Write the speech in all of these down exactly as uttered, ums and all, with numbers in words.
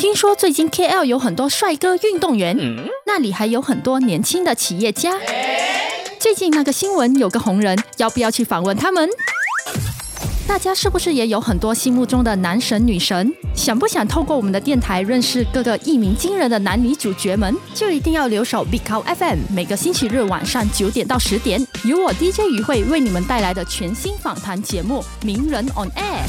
听说最近 K L 有很多帅哥运动员，嗯、那里还有很多年轻的企业家。最近那个新闻有个红人，要不要去访问他们？大家是不是也有很多心目中的男神女神？想不想透过我们的电台认识各个一鸣惊人的男女主角们？就一定要留守 Big Cow F M， 每个星期日晚上九点到十点，由我 D J 于慧为你们带来的全新访谈节目《名人 on Air》。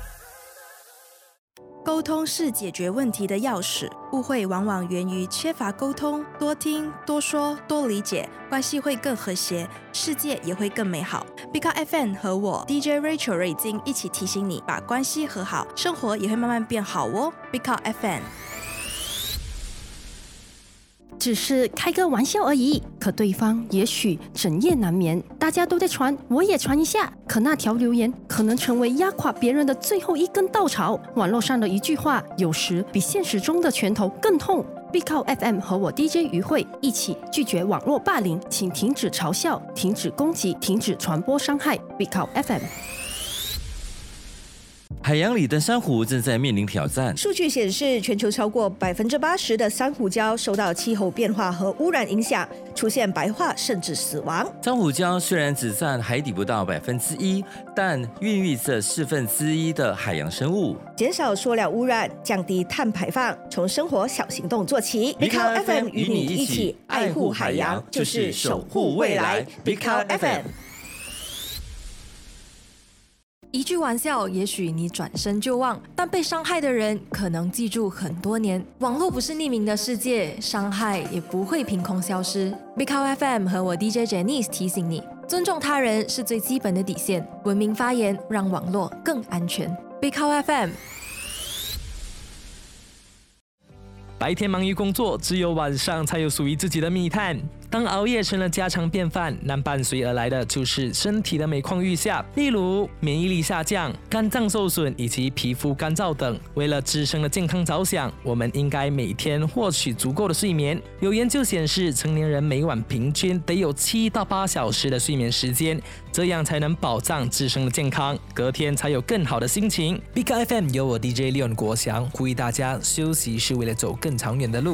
沟通是解决问题的钥匙，误会往往源于缺乏沟通。多听、多说、多理解，关系会更和谐，世界也会更美好。Big Cow F M 和我 D J Rachel 瑞金一起提醒你，把关系和好，生活也会慢慢变好哦。Big Cow F M。 只是开个玩笑而已，可对方也许整夜难眠。大家都在传，我也传一下。可那条留言可能成为压垮别人的最后一根稻草。网络上的一句话，有时比现实中的拳头更痛。Big Cow F M 和我 D J 于慧一起拒绝网络霸凌，请停止嘲笑，停止攻击，停止传播伤害。Big Cow F M。 海洋里的珊瑚正在面临挑战。 数据显示，全球超过百分之八十的珊瑚礁受到气候变化和污染影响，出现白化甚至死亡。 珊瑚礁虽然只占海底不到百分之一，但孕育着四分之一的海洋生物。 减少塑料污染，降低碳排放，从生活小行动做起。Big Cow F M 与你一起爱护海洋，就是守护未来。Big Cow F M。 一句玩笑，也许你转身就忘，但被伤害的人可能记住很多年。网络不是匿名的世界，伤害也不会凭空消失。Big Cow F M 和我 D J Janice 提醒你，尊重他人是最基本的底线，文明发言，让网络更安全。Big Cow F M。 白天忙于工作，只有晚上才有属于自己的密探。当熬夜成了家常便饭，那伴随而来的就是身体的每况愈下，例如免疫力下降、肝脏受损以及皮肤干燥等。为了自身的健康着想，我们应该每天获取足够的睡眠。有研究显示，成年人每晚平均得有七到八小时的睡眠时间，这样才能保障自身的健康，隔天才有更好的心情。Big Cow F M 由我 D J Leon 国祥呼吁大家，休息是为了走更长远的路。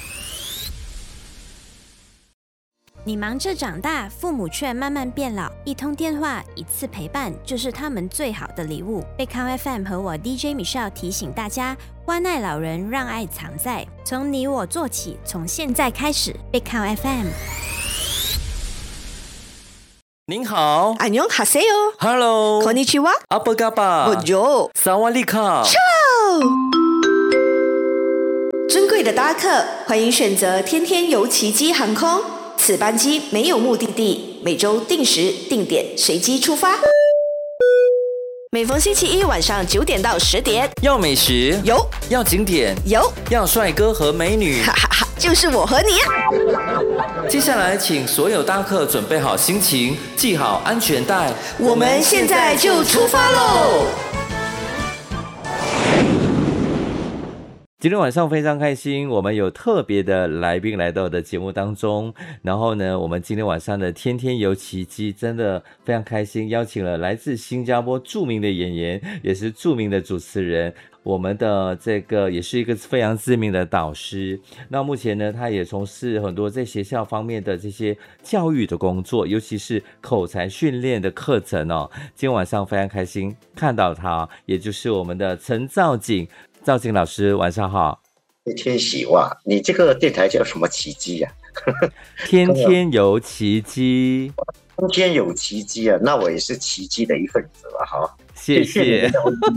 你忙着长大，父母却慢慢变老，一通电话，一次陪伴，就是他们最好的礼物。Big Cow F M 和我 D J Michelle 提醒大家，关爱老人，让爱藏在，从你我做起，从现在开始。Big Cow F M。 您好， 안녕하세요。 Hello， こんにちは。 阿波嘎巴， Bonjour， 萨瓦利卡。 尊贵的搭客，欢迎选择天天游奇迹航空。此班机没有目的地，每周定时定点随机出发。每逢星期一晚上九点到十点， 要美食有， 要景点有， 要帅哥和美女， 哈哈哈，就是我和你。 接下来，请所有搭客准备好心情，系好安全带， 我们现在就出发喽！ 今天晚上非常开心，我们有特别的来宾来到我的节目当中。然后呢，我们今天晚上的天天游奇迹真的非常开心，邀请了来自新加坡著名的演员，也是著名的主持人，我们的这个也是一个非常知名的导师。那目前呢，他也从事很多在学校方面的这些教育的工作，尤其是口才训练的课程哦。今天晚上非常开心看到他，也就是我们的陈兆景。兆景老师，晚上好。 天喜哇，你这个电台叫什么奇迹呀、啊？ 天天有奇迹， 天天有奇迹啊！那我也是奇迹的一份子了哈。 谢谢。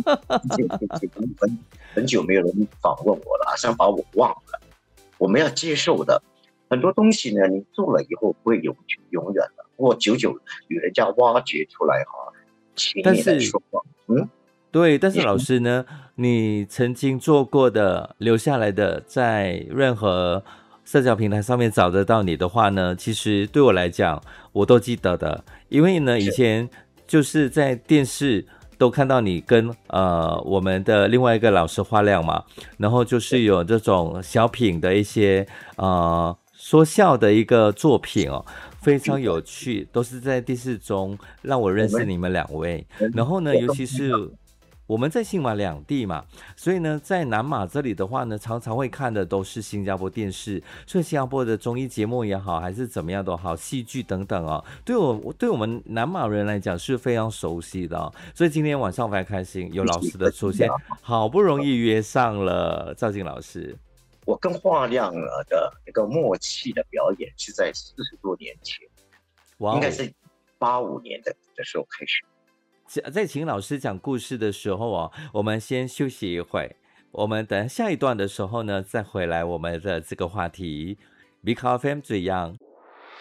很很久没有人访问我了，好像把我忘了。我们要接受的很多东西呢，你做了以后不会永永远的，或久久与人家挖掘出来哈。请你来说话，嗯。 对，但是老师呢，你曾经做过的、留下来的，在任何社交平台上面找得到你的话呢，其实对我来讲，我都记得的，因为呢，以前就是在电视都看到你跟呃我们的另外一个老师花亮嘛，然后就是有这种小品的一些呃说笑的一个作品哦。非常有趣，都是在电视中让我认识你们两位。然后呢，尤其是我们在新马两地嘛，所以呢，在南马这里的话呢，常常会看的都是新加坡电视，所以新加坡的综艺节目也好，还是怎么样都好，戏剧等等哦，对我对我们南马人来讲是非常熟悉的哦。所以今天晚上非常开心，有老师的出现，好不容易约上了兆金老师。 我跟华亮的一个默契的表演是在四十多年前， 哇哦， 应该是八五年的的时候开始。 在请老师讲故事的时候哦，我们先休息一会，我们等下一段的时候呢，再回来我们的这个话题。Big F M 最样。